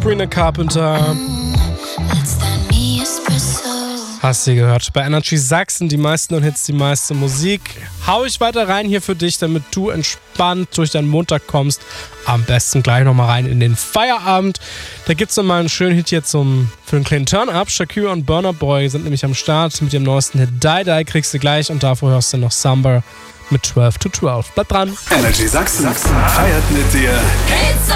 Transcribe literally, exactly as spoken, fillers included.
Sabrina Carpenter. Hast du gehört? Bei Energy Sachsen die meisten Hits, die meiste Musik. Hau ich weiter rein hier für dich, damit du entspannt durch deinen Montag kommst. Am besten gleich nochmal rein in den Feierabend. Da gibt es nochmal einen schönen Hit hier zum, für einen kleinen Turn-Up. Shakira und Burna Boy sind nämlich am Start mit ihrem neuesten Hit Die Die. Kriegst du gleich und davor hörst du noch Samba mit zwölf to zwölf. Bleib dran. Energy Sachsen feiert mit dir. It's